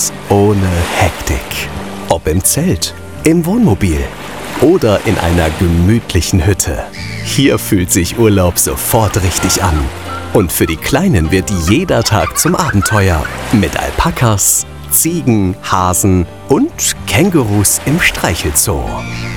ohne Hektik. Ob im Zelt, im Wohnmobil oder in einer gemütlichen Hütte. Hier fühlt sich Urlaub sofort richtig an. Und für die Kleinen wird jeder Tag zum Abenteuer. Mit Alpakas, Ziegen, Hasen und Kängurus im Streichelzoo.